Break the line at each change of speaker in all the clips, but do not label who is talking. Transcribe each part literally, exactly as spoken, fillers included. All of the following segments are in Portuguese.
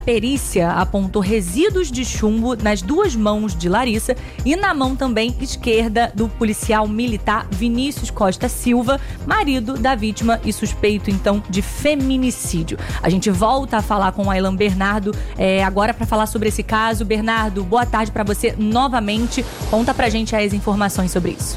Perícia apontou resíduos de chumbo nas duas mãos de Larissa e na mão também esquerda do policial militar Vinícius Costa Silva, marido da vítima e suspeito, então, de feminicídio. A gente volta a falar com o Aylan Bernardo é, agora para falar sobre esse caso. Bernardo, boa tarde para você novamente. Conta pra gente as informações sobre isso.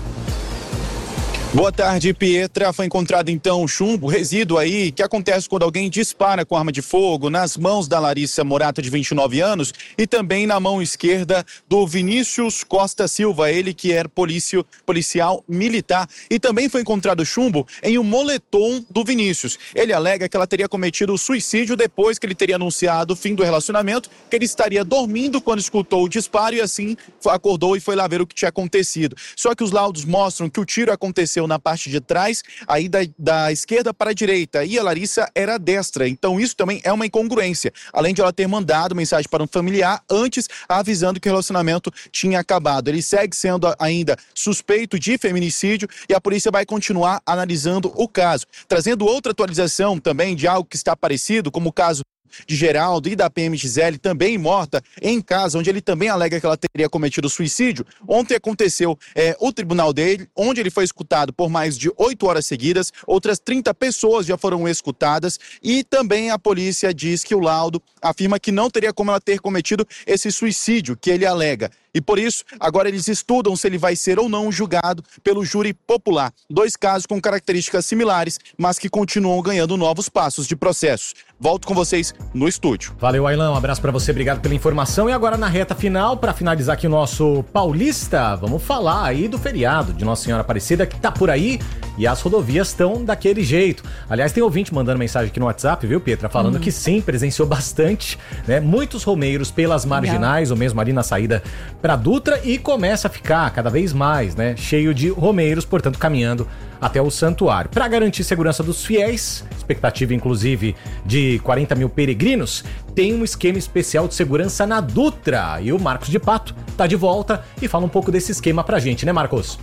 Boa tarde, Pietra. Foi encontrado então chumbo, resíduo aí, que acontece quando alguém dispara com arma de fogo nas mãos da Larissa Morato, de vinte e nove anos, e também na mão esquerda do Vinícius Costa Silva, ele que era polício, policial militar. E também foi encontrado chumbo em um moletom do Vinícius. Ele alega que ela teria cometido suicídio depois que ele teria anunciado o fim do relacionamento, que ele estaria dormindo quando escutou o disparo e assim acordou e foi lá ver o que tinha acontecido. Só que os laudos mostram que o tiro aconteceu na parte de trás, aí da, da esquerda para a direita, e a Larissa era destra, então isso também é uma incongruência, além de ela ter mandado mensagem para um familiar antes, avisando que o relacionamento tinha acabado. Ele segue sendo ainda suspeito de feminicídio e a polícia vai continuar analisando o caso, trazendo outra atualização também de algo que está parecido, como o caso de Geraldo e da P M Gisele, também morta em casa, onde ele também alega que ela teria cometido suicídio. Ontem aconteceu é, o tribunal dele, onde ele foi escutado por mais de oito horas seguidas, outras trinta pessoas já foram escutadas e também a polícia diz que o laudo afirma que não teria como ela ter cometido esse suicídio que ele alega. E por isso, agora eles estudam se ele vai ser ou não julgado pelo júri popular. Dois casos com características similares, mas que continuam ganhando novos passos de processos. Volto com vocês no estúdio.
Valeu, Aylan. Um abraço pra você, obrigado pela informação. E agora na reta final, pra finalizar aqui o nosso Paulista, vamos falar aí do feriado de Nossa Senhora Aparecida, que tá por aí e as rodovias estão daquele jeito. Aliás, tem ouvinte mandando mensagem aqui no WhatsApp, viu, Pietra? Falando hum. que sim, presenciou bastante, né? Muitos romeiros pelas marginais, ou mesmo ali na saída para Dutra, e começa a ficar cada vez mais, né, cheio de romeiros, portanto, caminhando até o santuário. Para garantir segurança dos fiéis, expectativa inclusive de quarenta mil peregrinos, tem um esquema especial de segurança na Dutra. E o Marcos de Pato tá de volta e fala um pouco desse esquema pra gente, né, Marcos?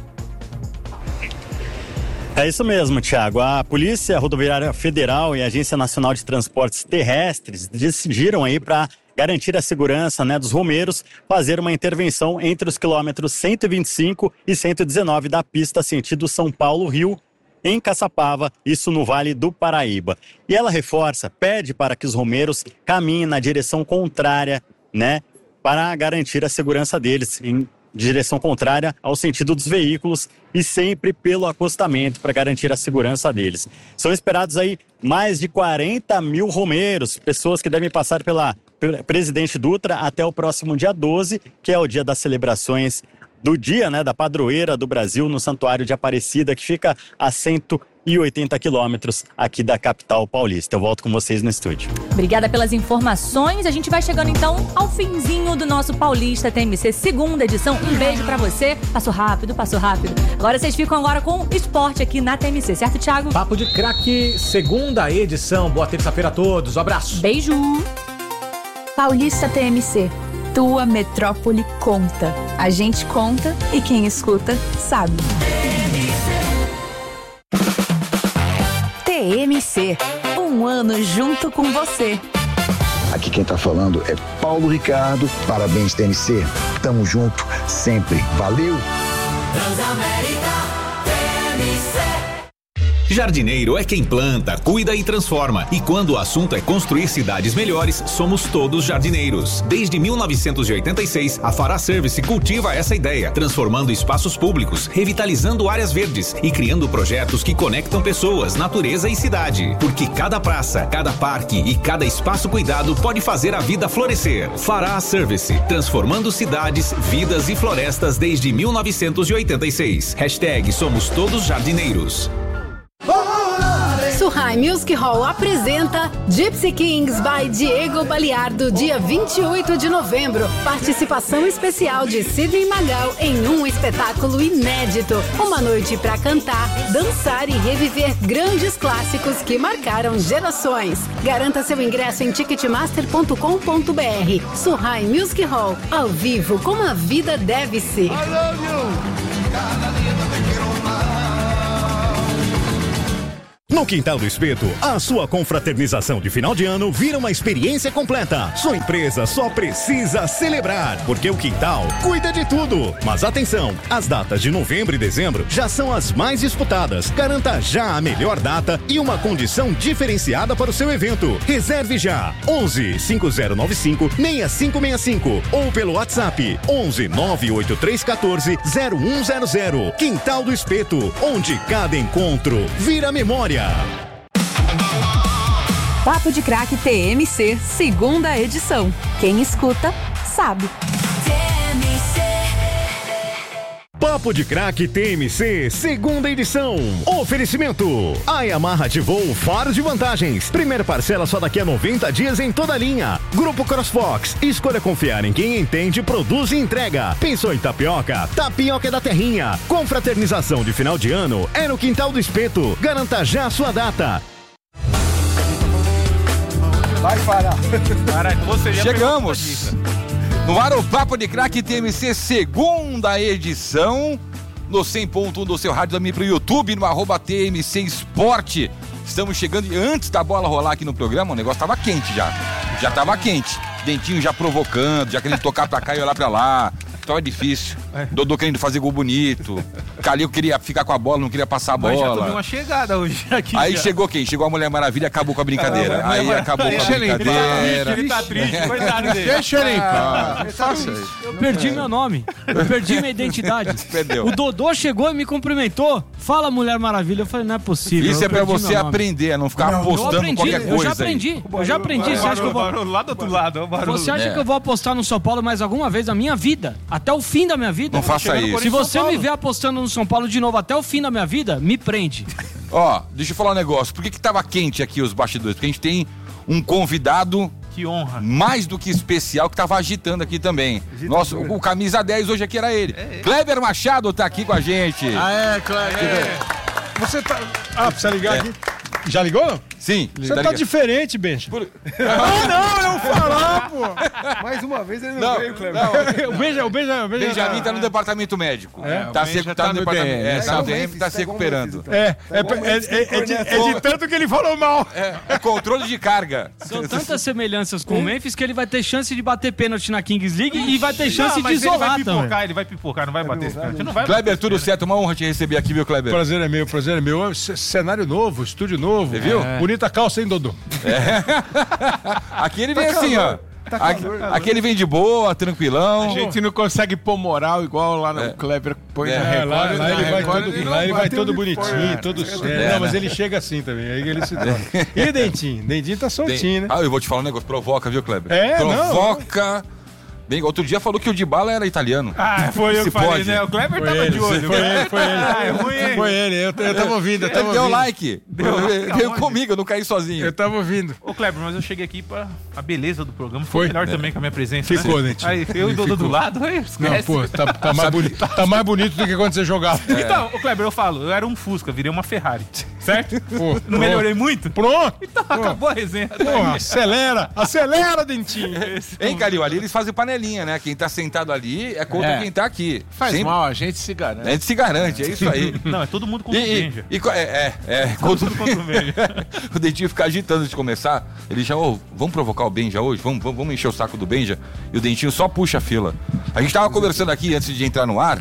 É isso mesmo, Thiago. A Polícia Rodoviária Federal e a Agência Nacional de Transportes Terrestres decidiram aí para garantir a segurança, né, dos romeiros, fazer uma intervenção entre os quilômetros cento e vinte e cinco e cento e dezenove da pista sentido São Paulo-Rio, em Caçapava, isso no Vale do Paraíba. E ela reforça, pede para que os romeiros caminhem na direção contrária, né, para garantir a segurança deles, em direção contrária ao sentido dos veículos e sempre pelo acostamento para garantir a segurança deles. São esperados aí mais de quarenta mil romeiros, pessoas que devem passar pela Presidente Dutra até o próximo dia doze, que é o dia das celebrações do dia, né, da padroeira do Brasil no Santuário de Aparecida, que fica a cento e oitenta quilômetros aqui da capital paulista. Eu volto com vocês no estúdio.
Obrigada pelas informações. A gente vai chegando então ao finzinho do nosso Paulista T M C, segunda edição. Um beijo pra você. Passou rápido, passou rápido. Agora vocês ficam agora com esporte aqui na T M C, certo, Thiago?
Papo de craque, segunda edição. Boa terça-feira a todos. Um abraço.
Beijo.
Paulista T M C. Tua metrópole conta. A gente conta e quem escuta sabe. T M C. Um ano junto com você.
Aqui quem tá falando é Paulo Ricardo. Parabéns, T M C. Tamo junto sempre. Valeu!
Transamérica T M C.
Jardineiro é quem planta, cuida e transforma. E quando o assunto é construir cidades melhores, somos todos jardineiros. Desde mil novecentos e oitenta e seis, a Fará Service cultiva essa ideia, transformando espaços públicos, revitalizando áreas verdes e criando projetos que conectam pessoas, natureza e cidade. Porque cada praça, cada parque e cada espaço cuidado pode fazer a vida florescer. Fará Service, transformando cidades, vidas e florestas desde mil novecentos e oitenta e seis. Hashtag Somos Todos Jardineiros.
Surrai Music Hall apresenta Gypsy Kings by Diego Baliardo, dia vinte e oito de novembro. Participação especial de Sidney Magal em um espetáculo inédito. Uma noite para cantar, dançar e reviver grandes clássicos que marcaram gerações. Garanta seu ingresso em ticketmaster ponto com ponto b r. Surrai Music Hall, ao vivo como a vida deve ser. I love you.
No Quintal do Espeto, a sua confraternização de final de ano vira uma experiência completa. Sua empresa só precisa celebrar, porque o Quintal cuida de tudo. Mas atenção, as datas de novembro e dezembro já são as mais disputadas. Garanta já a melhor data e uma condição diferenciada para o seu evento. Reserve já onze, cinco zero nove cinco, seis cinco seis cinco ou pelo WhatsApp onze, nove oito três um quatro, zero um zero zero. Quintal do Espeto, onde cada encontro vira memória.
Papo de Craque T M C, segunda edição. Quem escuta, sabe.
Papo de Craque T M C, segunda edição. Oferecimento. A Yamaha ativou um faro de vantagens. Primeira parcela só daqui a noventa dias em toda a linha. Grupo CrossFox. Escolha confiar em quem entende, produz e entrega. Pensou em tapioca? Tapioca é da Terrinha. Confraternização de final de ano é no Quintal do Espeto. Garanta já a sua data.
Vai parar. Para, você já
chegamos. No ar o Papo de Craque T M C, segunda edição, no cem ponto um do seu rádio, também pro YouTube, no arroba T M C Esporte. Estamos chegando, e antes da bola rolar aqui no programa, o negócio tava quente já, já tava quente. Dentinho já provocando, já querendo tocar pra cá e olhar pra lá. Tava difícil. É. Dodô querendo fazer gol bonito. Calil queria ficar com a bola, não queria passar a bola.
Mas já tomei uma chegada hoje aqui.
Aí
já.
chegou quem? Chegou a Mulher Maravilha e acabou com a brincadeira. Ah, aí acabou com a brincadeira.
Ele tá triste, ele tá triste, coitado dele.
Deixa ele em paz.
Ele tá
triste.
Eu perdi é. meu nome. Eu perdi minha identidade.
Perdeu.
O Dodô chegou e me cumprimentou. Fala, Mulher Maravilha. Eu falei, não é possível.
Isso é pra você aprender, a não ficar não, apostando
aprendi,
qualquer coisa.
Eu já aprendi.
Aí.
Eu já aprendi. Você acha que eu vou...
Lá do outro lado.
Você acha
é.
que eu vou apostar no São Paulo mais alguma vez na minha vida? Até o fim da minha vida?
Não faça isso.
Se você me ver apostando no São Paulo de novo até o fim da minha vida, me prende.
Ó, deixa eu falar um negócio. Por que que tava quente aqui os bastidores? Porque a gente tem um convidado...
Que honra.
Mais do que especial, que tava agitando aqui também. Agitador. Nossa, o, o camisa dez hoje aqui era ele. É, é. Kleber Machado tá aqui com a gente.
Ah, é, Kleber. É. Você tá... Ah, precisa ligar é. aqui. Já ligou?
Sim.
Você tá, tá diferente, Benja. Por... Ah, não, eu vou falar, pô.
Mais uma vez ele não,
não
veio, Kleber.
Não.
o Benja, o Benja, o Benja
Benjamin tá, tá no departamento médico. É, tá seco, tá, tá no departamento. É, tá no D M, tá se recuperando.
É, é de tanto que ele falou mal.
É, é controle de carga.
São tantas semelhanças com o Memphis que ele vai ter chance de bater pênalti na Kings League e vai ter chance
não,
de isolar
ele vai pipocar,
também.
Ele vai pipocar, não vai bater esse pênalti. Não vai
Kleber, tudo certo? Uma honra te receber aqui, viu, Kleber?
Prazer é meu, prazer é meu. Cenário novo, estúdio novo.
Você viu?
Bonita calça, hein, Dodô?
É. Aqui ele vem tá assim, calor. ó. Tá aqui, aqui ele vem de boa, tranquilão.
A gente não consegue pôr moral igual lá no é. Kleber põe é. na Record. Lá, lá, lá ele vai todo, ele lá ele vai todo bonitinho, todo sério. É, não, mas ele chega assim também, aí ele se torna. E o Dentinho? Dentinho tá soltinho, né?
Ah, eu vou te falar um negócio, provoca, viu, Kleber?
É,
provoca. Não. Bem, outro dia falou que o Dybala era italiano.
Ah, foi eu que falei, pode. né? O Kleber foi tava
ele,
de olho.
Foi ele, foi ele. Ah, é ruim, foi ele, eu, eu tava ouvindo, eu tava
Ele deu
ouvindo.
like. Deu, veio comigo, eu não caí sozinho.
Eu tava ouvindo.
Ô, Kleber, mas eu cheguei aqui pra... A beleza do programa foi, foi melhor é. também com a minha presença,
Ficou,
né?
né, tio?
Aí, eu e o Dodô do lado, aí esquece.
Não, pô, tá, tá, mais bonito, tá mais bonito do que quando você jogava.
É. Então, ô, Kleber, eu falo, eu era um Fusca, virei uma Ferrari. Certo?
Pô,
não melhorei muito?
Pronto.
Então, pô. acabou a resenha.
Pô, acelera, acelera, Dentinho.
Hein, Calil? Ali eles fazem panelinha, né? Quem tá sentado ali é contra é. quem tá aqui.
Faz Sempre... mal, a gente se garante.
A gente se garante, é isso aí.
Não, é todo mundo contra
e,
o Benja.
E, e, é, é, é contra... todo mundo contra o Benja. O Dentinho fica agitando antes de começar. Ele já, ô, oh, vamos provocar o Benja hoje? Vamos, vamos, vamos encher o saco do Benja? E o Dentinho só puxa a fila. A gente tava conversando aqui, antes de entrar no ar,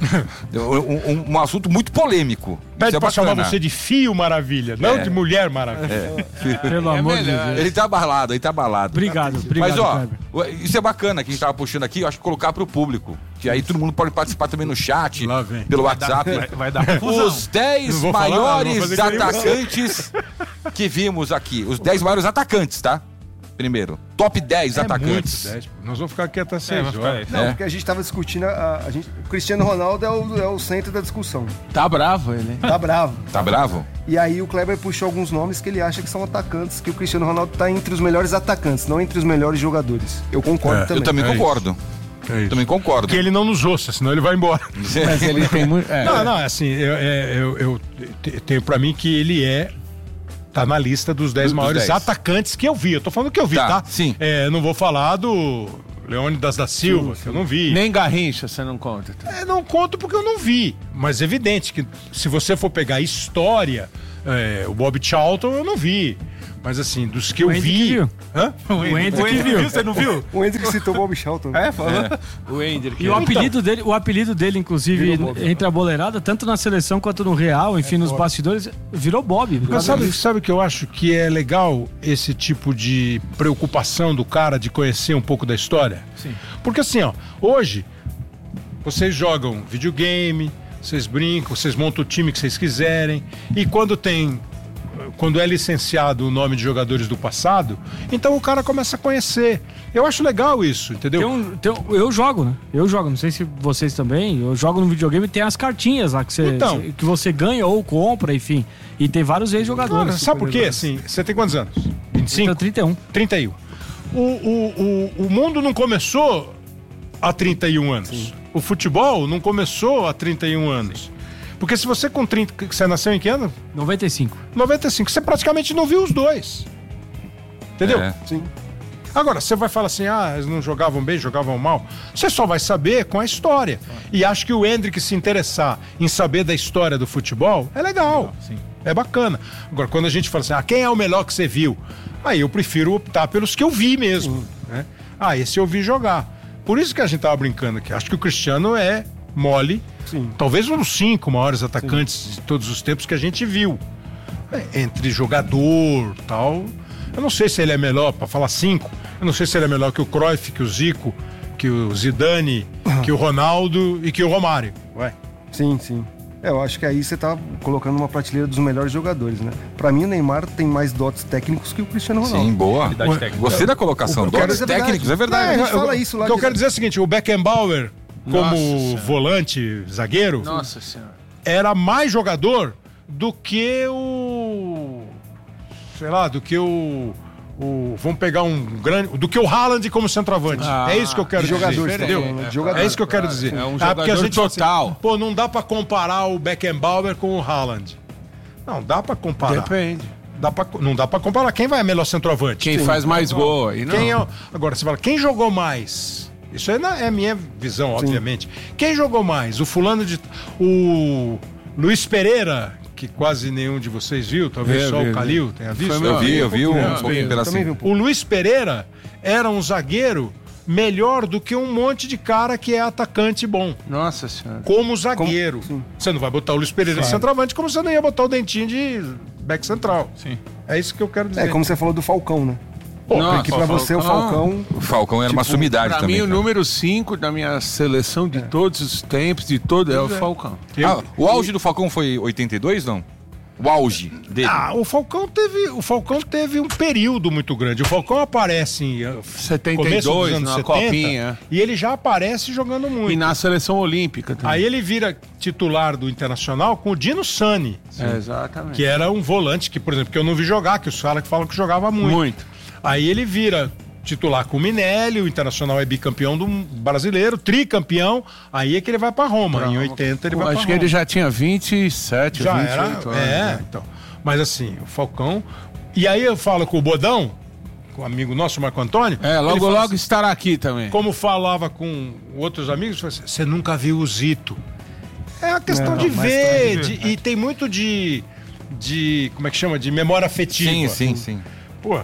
um, um, um assunto muito polêmico.
Pede pra chamar você de Fio Maravilha, não é. de Mulher Maravilha.
É. Pelo amor de Deus. Ele tá abalado, ele tá abalado.
Obrigado, obrigado.
Mas, ó, Kleber. Isso é bacana que a gente tava puxando aqui, eu acho que colocar pro público. Que aí todo mundo pode participar também no chat, pelo
vai
WhatsApp.
Dar, vai, vai dar confusão.
Os dez maiores falar, atacantes que vimos aqui. Os dez maiores atacantes, tá? Primeiro. Top dez é atacantes.
Muito, dez. Nós vamos ficar aqui até seis horas.
Não, é. porque a gente tava discutindo, a, a gente, o Cristiano Ronaldo é o, é o centro da discussão.
Tá bravo ele, hein?
Tá bravo.
Tá bravo?
E aí o Kleber puxou alguns nomes que ele acha que são atacantes, que o Cristiano Ronaldo tá entre os melhores atacantes, não entre os melhores jogadores. Eu concordo
é.
também.
Eu também
é
concordo. É também concordo.
Porque ele não nos ouça, senão ele vai embora.
Mas ele tem muito... É.
Não, não, assim, eu, eu, eu, eu tenho pra mim que ele é... Tá na lista dos dez maiores dez. atacantes que eu vi. Eu tô falando que eu vi, tá?
tá? Sim.
É, não vou falar do... Leônidas da Silva, sim, sim. que eu não vi.
Nem Garrincha você não conta. Tá?
É, não conto porque eu não vi. Mas é evidente que se você for pegar a história, é, o Bob Charlton eu não vi. Mas assim, dos que o eu vi... Que viu.
Hã? O Ender que viu.
Você não viu? O Ender que citou o Bob Charlton.
É, falou. É. O Ender que
E o apelido, dele, o apelido dele, inclusive, Bob, entre a boleirada, tanto na seleção quanto no Real, enfim, é nos Bob. bastidores, virou Bob.
Mas sabe, sabe o que eu acho que é legal esse tipo de preocupação do cara de conhecer um pouco da história?
Sim.
Porque assim, ó, hoje vocês jogam videogame, vocês brincam, vocês montam o time que vocês quiserem, e quando tem... quando é licenciado o nome de jogadores do passado, então o cara começa a conhecer. Eu acho legal isso, entendeu?
Tem um, tem um, eu jogo, né? Eu jogo, não sei se vocês também. Eu jogo no videogame e tem as cartinhas lá que você,
então,
que você ganha ou compra, enfim. E tem vários ex-jogadores.
Sabe por quê? Assim, você tem quantos anos? vinte e cinco?
trinta e um.
trinta e um. O, o, o, o mundo não começou há trinta e um anos. Sim. O futebol não começou há trinta e um anos. Sim. Porque se você com trinta... Você nasceu em que ano?
noventa e cinco.
noventa e cinco. Você praticamente não viu os dois. Entendeu?
É. Sim.
Agora, você vai falar assim, ah, eles não jogavam bem, jogavam mal. Você só vai saber com a história. E acho que o Hendrick se interessar em saber da história do futebol é legal. Sim. É bacana. Agora, quando a gente fala assim, ah, quem é o melhor que você viu? Aí eu prefiro optar pelos que eu vi mesmo. Né? Ah, esse eu vi jogar. Por isso que a gente tava brincando aqui. Acho que o Cristiano é mole. Sim. Talvez um dos cinco maiores atacantes Sim. de todos os tempos que a gente viu. É, entre jogador e tal. Eu não sei se ele é melhor, para falar cinco. Eu não sei se ele é melhor que o Cruyff, que o Zico, que o Zidane, que o Ronaldo e que o Romário. Ué.
Sim, sim. É, eu acho que aí você tá colocando uma prateleira dos melhores jogadores, né? Pra mim, o Neymar tem mais dotes técnicos que o Cristiano Ronaldo.
Sim, boa. Gostei da colocação. Dotes técnicos, é verdade.
É, a gente fala isso lá.
O que eu quero dizer é o seguinte, o Beckenbauer, como volante, zagueiro,
Nossa Senhora.
era mais jogador do que o... sei lá, do que o... o vamos pegar um grande... do que o Haaland como centroavante. Ah, é isso que eu quero dizer.
Jogador,
entendeu?
É, jogador,
é isso que eu quero dizer.
É um
ah,
jogador
a gente
total.
Assim, pô, não dá pra comparar o Beckenbauer com o Haaland. Não, dá pra comparar.
Depende.
Dá pra, não dá pra comparar. Quem vai melhor centroavante?
Quem Sim. faz mais gol aí, não.
Quem é, agora, você fala, quem jogou mais... Isso aí é a minha visão, Sim. obviamente. Quem jogou mais? O fulano de... O Luiz Pereira, que quase nenhum de vocês viu, talvez é, só vi, o Calil tenha visto.
Eu vi, eu vi um, um pouquinho pedacinho.
O Luiz Pereira era um zagueiro melhor do que um monte de cara que é atacante bom.
Nossa Senhora.
Como zagueiro. Como... Você não vai botar o Luiz Pereira claro. de centroavante como você não ia botar o Dentinho de back central.
Sim.
É isso que eu quero dizer.
É como você falou do Falcão, né?
Pô,
porque pra você o Falcão...
O Falcão era tipo, uma sumidade
pra
também.
Pra mim,
cara.
o número cinco da minha seleção de é. todos os tempos, de todo, é o Falcão.
Ah, o auge do Falcão foi oitenta e dois, não? O auge dele.
Ah, o Falcão teve, o Falcão teve um período muito grande. O Falcão aparece em
setenta e dois, na setenta, Copinha.
E ele já aparece jogando muito.
E na seleção olímpica também.
Aí ele vira titular do Internacional com o Dino Sani.
É, exatamente.
Que era um volante que, por exemplo, que eu não vi jogar, que os caras que falam que jogava muito.
Muito.
Aí ele vira titular com o Minelli, o Internacional é bicampeão do brasileiro, tricampeão, aí é que ele vai pra Roma. Pra em oitenta ele vai pra Roma.
Acho que ele já tinha vinte e sete,
já
vinte e
era,
oito anos.
É,
né?
então. Mas assim, o Falcão... E aí eu falo com o Bodão, com o amigo nosso, Marco Antônio...
É, logo logo
assim,
estará aqui também.
Como falava com outros amigos, você nunca viu o Zito. É uma questão não, de ver, de, e tem muito de, de... Como é que chama? De memória afetiva.
Sim, sim, sim.
Pô...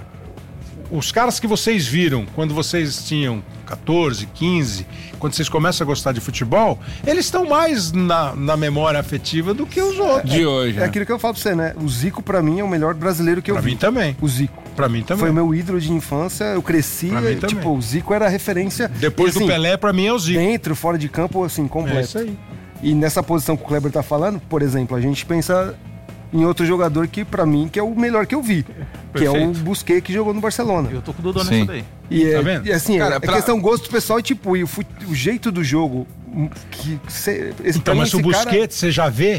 Os caras que vocês viram quando vocês tinham catorze, quinze, quando vocês começam a gostar de futebol, eles estão mais na, na memória afetiva do que os outros.
De hoje.
É,
né?
é aquilo que eu falo pra você, né? O Zico, pra mim, é o melhor brasileiro que eu
pra
vi.
Pra mim também.
O Zico.
Pra mim também.
Foi o meu ídolo de infância, eu cresci, tipo, o Zico era a referência.
Depois
e, assim,
do Pelé, pra mim é o Zico.
Dentro, fora de campo, assim, completo.
É isso aí.
E nessa posição que o Kleber tá falando, por exemplo, a gente pensa em outro jogador que, pra mim, que é o melhor que eu vi. Perfeito. Que é o Busquets, que jogou no Barcelona.
Eu tô com o Dodô nessa daí.
E, é,
tá vendo?
e assim,
Cara,
é
pra...
questão gosto pessoal e tipo, e o, fut... o jeito do jogo. Que cê, esse,
então, mas o Busquets,
cara...
você já vê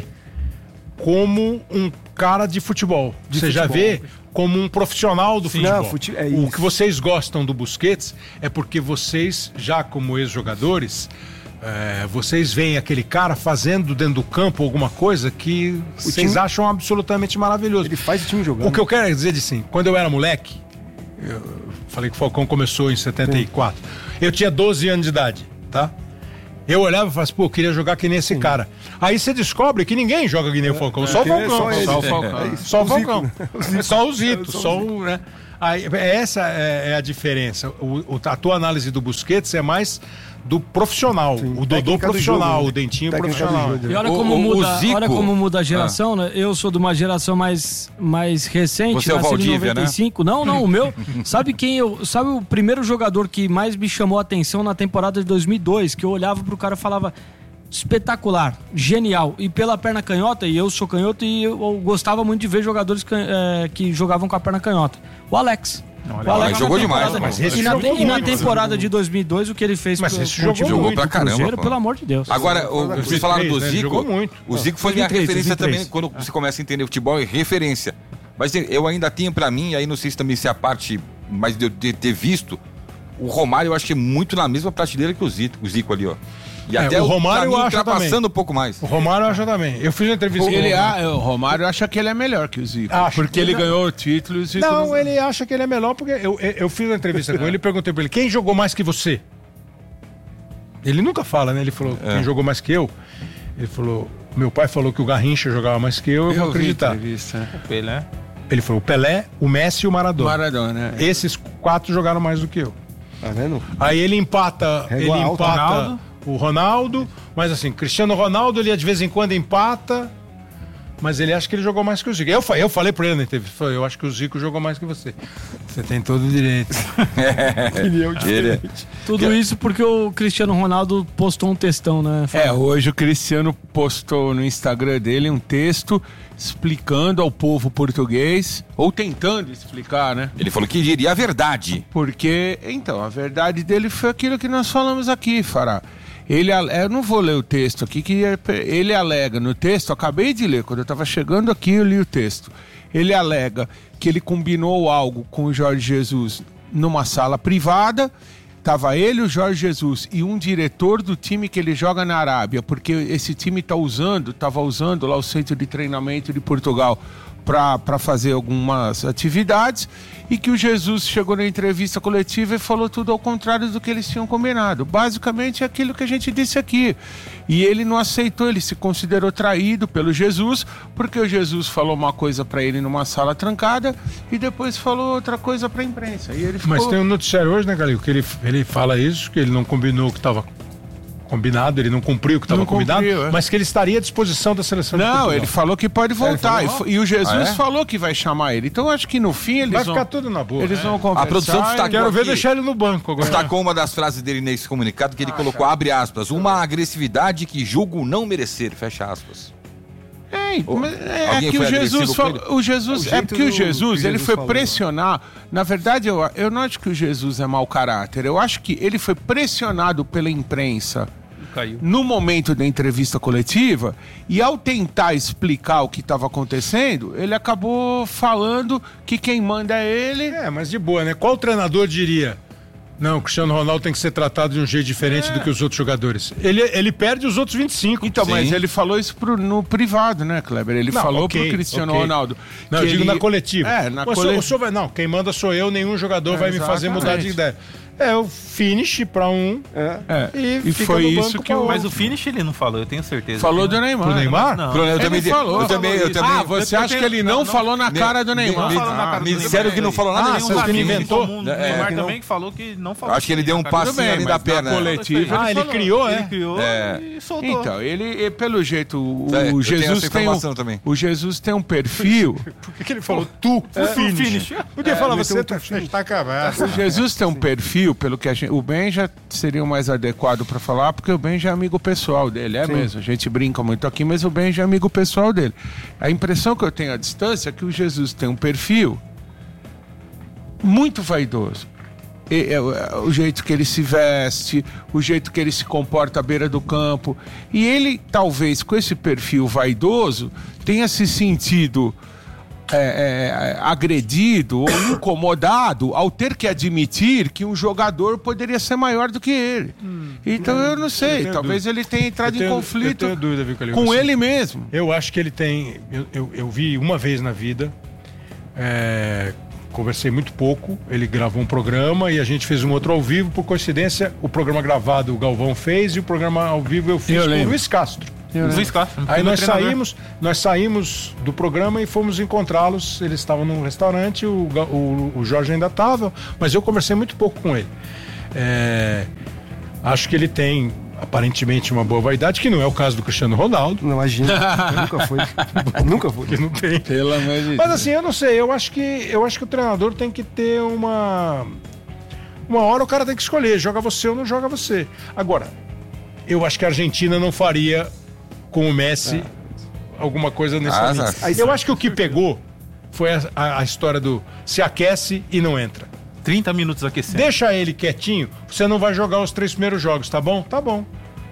como um cara de futebol. De você futebol. já vê como um profissional do Sim. futebol. Não, fute... é o que vocês gostam do Busquets é porque vocês, já como ex-jogadores... É, vocês veem aquele cara fazendo dentro do campo alguma coisa que o vocês time... acham absolutamente maravilhoso.
Ele faz o time jogando.
O que eu quero dizer de sim, quando eu era moleque, eu falei que o Falcão começou em setenta e quatro. Sim. Eu tinha doze anos de idade, tá? Eu olhava e falava assim, pô, eu queria jogar que nem esse Sim. cara. Aí você descobre que ninguém joga que nem o Falcão, é, só o Falcão. Só, só o Falcão. É, só o Falcão. É só o Zito, só o... Né? Aí, essa é, é a diferença. O, o, a tua análise do Busquets é mais do profissional. Sim. O Dodô profissional, jogo, né? O Dentinho Técnica profissional.
E olha como, o, muda, o olha como muda a geração, ah. né? Eu sou de uma geração mais, mais recente,
Você é o Valdívia,
noventa e cinco. Né? Não, não, o meu. Sabe quem eu. Sabe o primeiro jogador que mais me chamou a atenção na temporada de dois mil e dois? Que eu olhava pro cara e falava. Espetacular, genial. E pela perna canhota, e eu sou canhoto, e eu, eu gostava muito de ver jogadores can, é, que jogavam com a perna canhota. O Alex.
Não, o Alex jogou demais.
Mas esse e na, jogou e na temporada muito. de dois mil e dois, o que ele fez
mas
pro,
esse jogou, jogou muito, pra caramba. Cruzeiro,
pelo amor de Deus.
Agora, o, vocês falaram do Zico. Né? O Zico foi minha referência também, quando você começa a entender futebol, é referência. Mas eu ainda tenho pra mim, aí não sei se também se é a parte, mas de, de ter visto, o Romário eu acho que é muito na mesma prateleira que o Zico, o Zico ali, ó. E é, até
o Romário eu acho
passando
também.
um pouco mais.
O Romário eu acho também. Eu fiz uma entrevista
com ele. A, o Romário acha que ele é melhor que o Zico. Acho porque ele não... ganhou o título e o Zico
não, não, ele acha que ele é melhor porque eu, eu, eu fiz uma entrevista com ele e perguntei pra ele, quem jogou mais que você? Ele nunca fala, né? Ele falou, é. quem jogou mais que eu? Ele falou, meu pai falou que o Garrincha jogava mais que eu, eu, eu vou acreditar.
O Pelé.
Ele falou, o Pelé, o Messi e o Maradona.
Maradona, é.
Esses quatro jogaram mais do que eu.
Tá vendo?
Aí ele empata, ele empata Ronaldo. o Ronaldo, mas assim, Cristiano Ronaldo, ele de vez em quando empata, mas ele acha que ele jogou mais que o Zico. Eu, eu falei pra ele na entrevista, eu acho que o Zico jogou mais que você. Você tem todo o direito.
Opinião diferente. Tudo isso porque o Cristiano Ronaldo postou um textão, né?
É, hoje o Cristiano postou no Instagram dele um texto explicando ao povo português, ou tentando explicar, né?
Ele falou que diria a verdade.
Porque, então, a verdade dele foi aquilo que nós falamos aqui, Fará. Ele, eu não vou ler o texto aqui, que ele alega no texto, acabei de ler, quando eu estava chegando aqui eu li o texto. Ele alega que ele combinou algo com o Jorge Jesus numa sala privada, estava ele, o Jorge Jesus e um diretor do time que ele joga na Arábia, porque esse time tá usando, estava usando lá o centro de treinamento de Portugal para fazer algumas atividades, e que o Jesus chegou na entrevista coletiva e falou tudo ao contrário do que eles tinham combinado. Basicamente é aquilo que a gente disse aqui. E ele não aceitou, ele se considerou traído pelo Jesus, porque o Jesus falou uma coisa para ele numa sala trancada e depois falou outra coisa para a imprensa. E ele ficou...
Mas tem um noticiário hoje, né, Galil, que ele, ele fala isso, que ele não combinou o que estava combinado, ele não cumpriu o que estava combinado, é. mas que ele estaria à disposição da seleção.
Não, ele falou que pode voltar. É, falou, e, e o Jesus ah, é? falou que vai chamar ele. Então acho que no fim eles
vai
vão...
Vai ficar tudo na boa.
Eles
é.
vão conversar.
A produção destacou.
Quero ver deixar ele no banco agora.
Destacou uma das frases dele nesse comunicado que ele ah, colocou, cara. abre aspas, uma agressividade que julgo não merecer, fecha aspas.
É, mas é, é que o Jesus, falou, o Jesus o é porque o Jesus, ele Jesus foi falou. pressionar. Na verdade, eu, eu não acho que o Jesus é mau caráter. Eu acho que ele foi pressionado pela imprensa Caiu. no momento da entrevista coletiva, e ao tentar explicar o que estava acontecendo, ele acabou falando que quem manda é ele.
É, mas de boa, né? Qual treinador diria? Não, o Cristiano Ronaldo tem que ser tratado de um jeito diferente é. do que os outros jogadores. Ele, ele perde os outros vinte e cinco.
Então, Sim. mas ele falou isso pro, no privado, né, Kleber? Ele não, falou okay, pro Cristiano okay. Ronaldo.
Não, eu digo
ele...
na coletiva.
É, na
coletiva. Não, quem manda sou eu, nenhum jogador é, vai me fazer mudar de ideia. É o finish pra um. É.
é. E, e foi isso que o.
Mas o finish ele não falou, eu tenho certeza.
Falou do Neymar.
Pro Neymar?
Não.
Pro, eu também
ele falou.
Eu também, eu também.
Ah, você
eu
acha
tenho,
que ele não, não falou na
me,
cara do Neymar?
Não falou na cara do Neymar.
Sério que não falou nada?
Ah, você
ele
inventou?
O Neymar também que falou que não falou.
Acho que ele deu um passinho ali da perna.
Coletiva.
Ah, ele criou, é?
Ele criou e soltou.
Então, ele, pelo jeito, o Jesus tem um. O Jesus tem um perfil.
Por que ele falou tu? Finish. Podia falar você, tá acabado.
O Jesus tem um perfil, pelo que a gente. O Ben já seria o mais adequado para falar, porque o Ben já é amigo pessoal dele, é Sim. mesmo. A gente brinca muito aqui, mas o Ben já é amigo pessoal dele. A impressão que eu tenho à distância é que o Jesus tem um perfil muito vaidoso. E, é, o jeito que ele se veste, o jeito que ele se comporta à beira do campo. E ele, talvez, com esse perfil vaidoso, tenha se sentido É, é, agredido ou incomodado ao ter que admitir que um jogador poderia ser maior do que ele. Hum, então eu não sei, eu talvez dúvida. ele tenha entrado tenho, em conflito eu tenho dúvida, com ele mesmo.
Eu acho que ele tem. Eu, eu, eu vi uma vez na vida, é, conversei muito pouco, ele gravou um programa e a gente fez um outro ao vivo, por coincidência, o programa gravado o Galvão fez e o programa ao vivo eu fiz
Eu
com o
lembro.
Luiz Castro.
Luiz Castro.
Aí
foi
nós
meu treinador.
saímos, nós saímos do programa e fomos encontrá-los. Eles estavam num restaurante, o, Ga- o, o Jorge ainda estava, mas eu conversei muito pouco com ele. É, acho que ele tem aparentemente uma boa vaidade, que não é o caso do Cristiano Ronaldo.
Não, imagina, nunca foi. Nunca foi.
Que não tem.
Pelo amor de
Mas assim, eu não sei, eu acho que eu acho que o treinador tem que ter uma uma hora o cara tem que escolher, joga você ou não joga você. Agora, eu acho que a Argentina não faria com o Messi alguma coisa nesse
Ah,
momento.
mas-
Eu acho que o que pegou foi a, a- a história do se aquece e não entra.
trinta minutos aquecendo.
Deixa ele quietinho, você não vai jogar os três primeiros jogos, tá bom? Tá bom.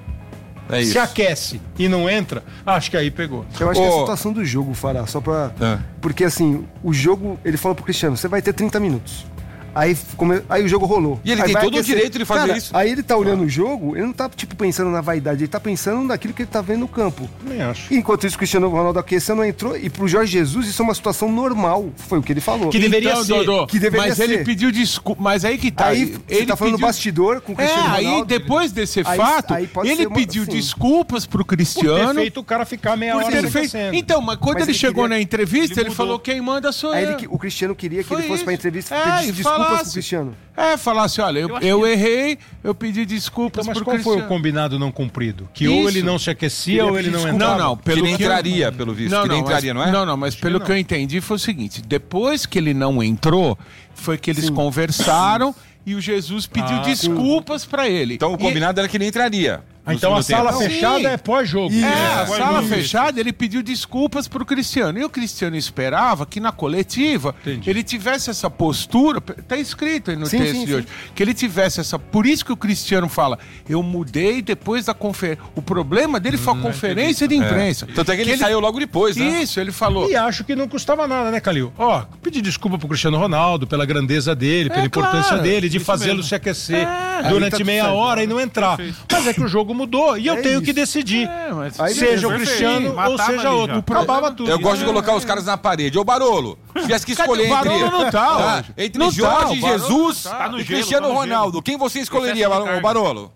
É isso.
Se aquece e não entra, acho que aí pegou.
Eu acho que é
Ô.
a situação do jogo, Fará, só pra...
É.
Porque assim, o jogo, ele falou pro Cristiano, você vai ter trinta minutos. Aí, come... aí o jogo rolou.
E ele
Aí
tem
vai
todo o
aquecer.
direito de fazer
Cara,
isso.
Aí ele tá olhando o jogo, ele não tá, tipo, pensando na vaidade, ele tá pensando naquilo que ele tá vendo no campo.
Nem acho.
Enquanto isso, o Cristiano Ronaldo aqueceu, não entrou, e pro Jorge Jesus isso é uma situação normal, foi o que ele falou.
Que deveria
Então,
ser.
Dodô,
Que deveria
mas
ser.
ele pediu desculpa. Mas aí que tá.
Aí, você tá falando bastidor com o Cristiano
É, aí
Ronaldo.
depois desse
Aí-
fato,
aí pode
ele
ser uma-
pediu
sim.
desculpas pro
Por ter
Cristiano.
feito o cara ficar meia
por
hora
ter
se
feito-
aquecendo.
Então, mas quando
Mas
ele,
ele
chegou
queria-
na entrevista,
ele
ele,
mudou.
falou: quem manda sou
Aí
eu.
ele, o Cristiano queria que
Foi
ele fosse pra
isso.
entrevista
É,
pedir
e
desculpas
falasse.
pro Cristiano.
É, falasse: olha, eu,
Eu acho
eu
que-
errei, eu pedi desculpas
Então, mas
pro
qual foi o
Cristiano.
combinado não cumprido? Que
Isso.
ou ele não se aquecia
Queria
ou ele
pedir
não
desculpa.
entrava.
Não, não,
Que
pelo
ele
que eu-
entraria, pelo visto.
Não,
que ele
não,
entraria,
mas,
não é?
Não, não, mas pelo
não.
que eu entendi foi o seguinte: depois que ele não entrou, foi que eles conversaram e o Jesus pediu
Ah,
desculpas pra ele.
Então o
E-
combinado era que ele entraria.
Ah,
no
então a
segundo
sala
tempo.
fechada
Sim.
é pós-jogo.
É, a
Isso.
sala
Isso.
fechada, ele pediu desculpas pro Cristiano. E o Cristiano esperava que na coletiva
Entendi.
ele tivesse essa postura. Tá escrito aí no
Sim,
texto
sim,
de
sim.
hoje. Que ele tivesse essa. Por isso que o Cristiano fala: eu mudei depois da conferência. O problema dele foi a conferência de imprensa.
Tanto é que ele, saiu logo depois, né?
Isso, ele falou.
E acho que não custava nada, né, Calil? Ó, pedir desculpa pro Cristiano Ronaldo pela grandeza dele, pela
É,
importância
claro,
dele, de
isso
fazê-lo
mesmo.
se aquecer
É,
aí
durante
tá tudo
meia
certo.
hora e não entrar. Mas é que o jogo mudou e eu
É
tenho
isso.
que decidir.
É, mas-
Aí
Seja o
beleza.
Cristiano ou
Matava
seja
ali
outro.
já.
Acabava tudo.
Eu gosto de colocar os caras na parede. Ô, Barolo, se tivesse que escolher
o Barolo
entre,
não tá
Ah,
hoje.
entre
Não tá,
Jorge
o Barolo
Jesus
não tá. Tá no
e
gelo,
Cristiano
tá no
Ronaldo,
gelo.
quem você escolheria,
Excesso de
Bar- ô,
carga.
Barolo?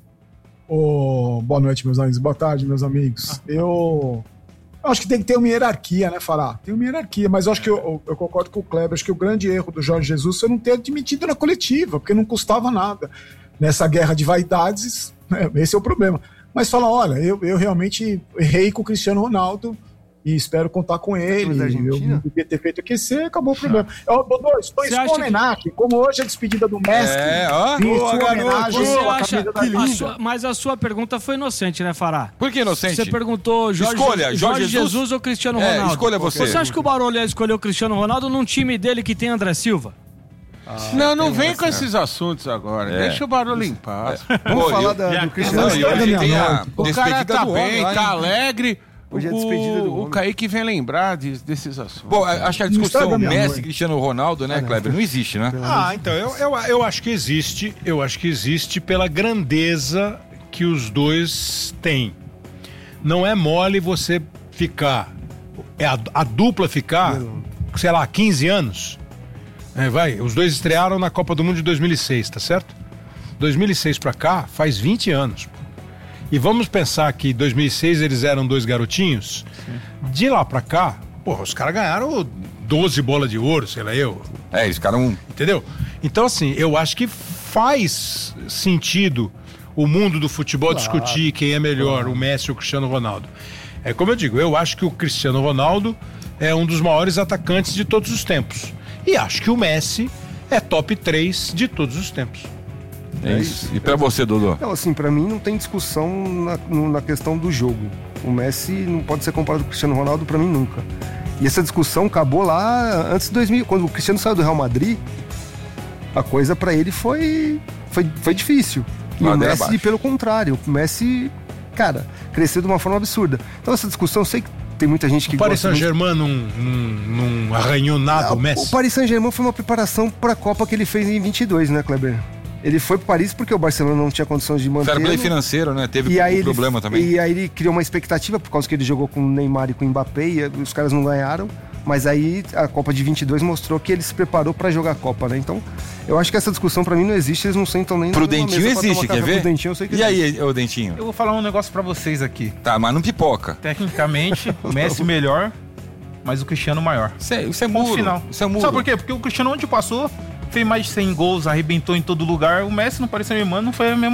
Ô, boa noite, meus amigos. Boa tarde, meus amigos. Eu eu acho que tem que ter uma hierarquia, né, Fará? Tem uma hierarquia, mas eu acho que eu, eu- eu concordo com o Kleber. Acho que o grande erro do Jorge Jesus foi não ter admitido na coletiva, porque não custava nada. Nessa guerra de vaidades, né, esse é o problema. Mas fala, olha, eu, eu realmente errei com o Cristiano Ronaldo e espero contar com ele.
da
Eu
Argentina?
não devia ter feito aquecer, acabou o problema. Ó, Dodô, estou
Você acha que-
homenagem, como hoje é a despedida do mestre.
É, ó.
fiz
Boa,
sua
garoto.
homenagem
Você
com a
acha
camisa da
a
Linda.
sua- mas a sua pergunta foi inocente, né, Fará?
Por que inocente?
Você perguntou Jorge,
Escolha,
Jorge,
Jorge
Jesus?
Jesus
ou Cristiano
É,
Ronaldo?
escolha você.
Você acha que o Barolo ia escolher o Cristiano Ronaldo num time dele que tem André Silva?
Não, não vem com esses assuntos agora.
É.
Deixa o barulho em paz.
Vamos
Pô,
falar
eu-
da-
já-
do Cristiano
Não, e
História da
hoje
minha
tem a
noite.
O cara
despedida
tá
do
bem,
homem lá,
tá
hein?
alegre.
Hoje é a despedida do
O, o
homem.
Kaique vem lembrar de- desses assuntos.
Bom, acho que a
Não
discussão
estraga minha
Messi
noite.
e Cristiano Ronaldo, né, Kleber, não existe, né?
Ah, então, eu, eu, eu acho que existe, eu acho que existe pela grandeza que os dois têm. Não é mole você ficar, é a, a dupla ficar, sei lá, quinze anos. É, vai, os dois estrearam na Copa do Mundo de dois mil e seis, tá certo? dois mil e seis pra cá faz vinte anos. Pô. E vamos pensar que em dois mil e seis eles eram dois garotinhos. De lá pra cá, porra, os caras ganharam doze bolas de ouro, sei lá eu.
É, eles ficaram um.
Entendeu? Então, assim, eu acho que faz sentido o mundo do futebol discutir quem é melhor, o Messi ou o Cristiano Ronaldo. É como eu digo, eu acho que o Cristiano Ronaldo é um dos maiores atacantes de todos os tempos. E acho que o Messi é top três de todos os tempos.
É isso. E pra você, Dodô?
Não, assim, pra mim não tem discussão na, no- na questão do jogo. O Messi não pode ser comparado com o Cristiano Ronaldo pra mim nunca. E essa discussão acabou lá antes de dois mil, quando o Cristiano saiu do Real Madrid, a coisa pra ele foi, foi, foi difícil. E o
Ladeira
Messi,
abaixo.
pelo contrário, o Messi, cara, cresceu de uma forma absurda. Então essa discussão, eu sei que tem muita gente que
O Paris
gosta muito-
Saint-Germain não, não, não arranhou nada o Messi.
O Paris Saint-Germain foi uma preparação para a Copa que ele fez em vinte e dois, né, Kleber? Ele foi para Paris porque o Barcelona não tinha condições de manter.
Fair play financeiro, né? Teve
E aí
um
ele,
problema também.
E aí ele criou uma expectativa por causa que ele jogou com o Neymar e com o Mbappé e os caras não ganharam. Mas aí a Copa de vinte e dois mostrou que ele se preparou para jogar a Copa, né? Então, eu acho que essa discussão pra mim não existe, eles não sentam nem
Pro
na mesma
Dentinho
mesa pra
existe,
tomar
quer
café.
ver?
Pro Dentinho eu sei que
E aí,
existe.
ô Dentinho?
Eu vou falar um negócio pra vocês aqui.
Tá, mas não pipoca.
Tecnicamente, o Messi melhor, mas o Cristiano maior.
Isso é, isso é
Ponto
muro.
final.
Isso é muro.
Sabe por quê? Porque o Cristiano onde passou, fez mais de cem gols, arrebentou em todo lugar. O Messi não parecia mesmo, não foi a mesma